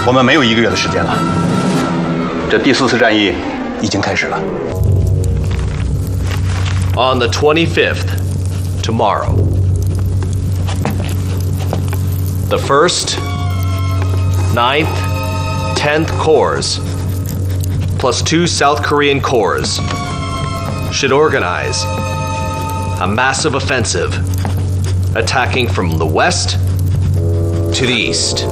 我们没有1个月的时间了，这第4次战役已经开始了。 On the 25th, tomorrow, the 1st, 9th, 10th Corps, plus 2 South Korean corps, should organize a massive offensive attacking from the west to the east.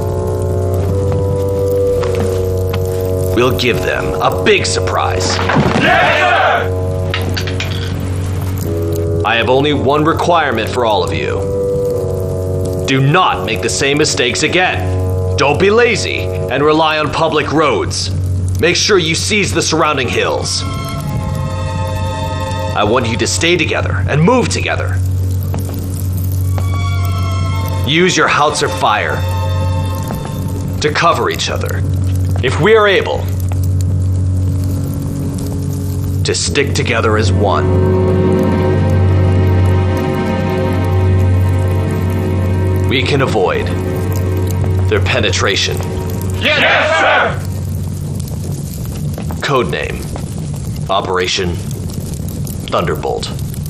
We'll give them a big surprise. Yes, sir! I have only one requirement for all of you. Do not make the same mistakes again. Don't be lazy and rely on public roads. Make sure you seize the surrounding hills. I want you to stay together and move together. Use your howitzer fire to cover each other. If we are able to stick together as one, we can avoid their penetration. Yes, sir! Codename Operation Thunderbolt.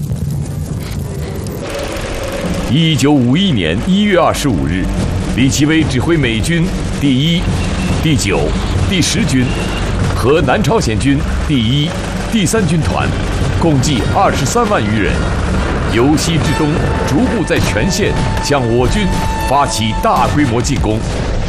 1951年1月25日，李奇微指挥美军第1、第9、第10军和南朝鲜军第1、第3军团，共计23万余人，由西至东，逐步在全线向我军发起大规模进攻。